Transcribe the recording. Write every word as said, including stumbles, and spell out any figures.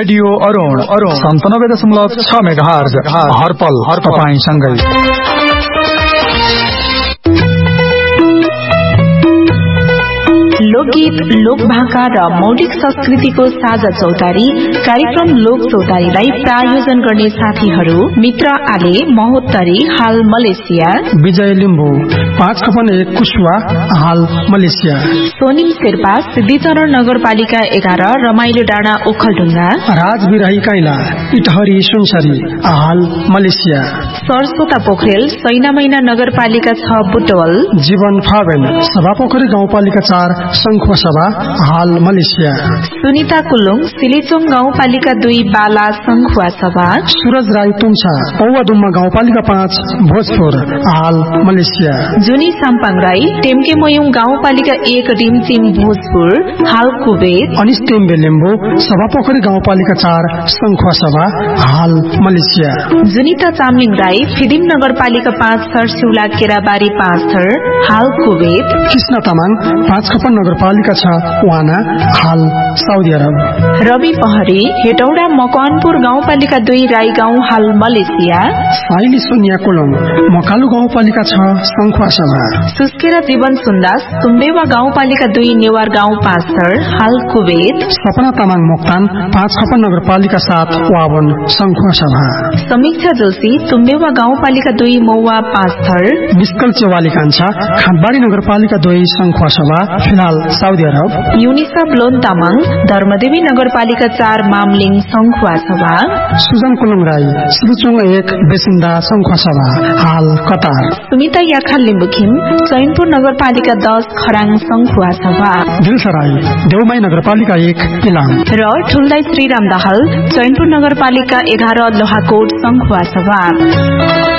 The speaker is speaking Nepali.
रेडियो अरुण अरुण सन्तानब्बे दशमलव छ मेगाहर्ज हरपल हर तपाईंसँगै। लोकगीत, लोकभाका र मौलिक संस्कृतिको साझा चौतारी कार्यक्रम लोक चौतारीलाई प्रायोजन गर्ने साथीहरू मित्र आले महोत्तरी हाल मलेसिया, विजय लिम्बू पाँच खपन एक कुशवा हाल मलेसिया, सोनिम शेर्पा सिद्धिचरण नगरपालिका एघार रमाइलो डाँडा ओखलढुङ्गा, राज बिराही काइला इटहरी सुनसरी हाल मलेसिया, सरस्वता पोखरेल सैनामैना नगरपालिका छ बुटवल, जीवन फावेल सभापोखरी गाउँपालिका चार संखुवा सभा हाल मलेसिया, सुनिता कुलुङ सिलेचोङ गाउँपालिका दुई बाला संखुवा सभा, सूरज राई तुङछा पौवादुम्मा गाउँपालिका पाँच भोजपुर हाल मलेसिया, जुनी साम्पाङ राई टेम्केमोयुङ गाउँपालिका एक रिमचिम भोजपुर हाल कुवेत, अनिस टेम्बे लिम्बू सभापोखरी गाउँपालिका चार संखुवा सभा हाल मलेसिया, जुनिता चामलिङ राई फिदिम नगरपालिका पाँच सरसिउला केराबारी पाँच थर हाल कुवेत, कृष्ण तामाङ पाँच खपन नगरपालिका छ वाना हाल साउदी अरब, रवि पहरी हेटौडा मकवानपुर गाउँपालिका दुई राई गाउँ हाल मलेसिया, साइली सोनिया कोलङ मकालु गाउँपालिका छ संखुवा सभा, सुस्केरा जीवन सुन्दास तुम्बेवा गाउँपालिका दुई नेवार गाउँ पाँच थर हाल कुवेत, सपना तामाङ मोक्तान पाँच खपन नगरपालिका सात वावन संखुवा सभा, समीक्षा जोशी तुम्बेवा गाउँपालिका दुई मौवा पाँच थर, मिस्कल चौवाली कान्छा खाँटबारी नगरपालिका दुई संखुवा सभा फिलहाल Saudi Arab, Yunisa blown Tamang Dharmdevi नगरपालिका चार मामलिङ संखुवा सभा, सुजन कुलुङ राई सिलुचुङ एक बेसिन्दा संखुवा सभा हाल कतार, सुमिता याखा लिम्बुखिम चैनपुर नगरपालिका दस खराङ संखुवा सभा, दिलसराई देउमाई नगरपालिका एक इलाम र ठुल्दाई श्रीराम दाहाल चैनपुर नगरपालिका एघार लोहाकोट संखुवा सभा।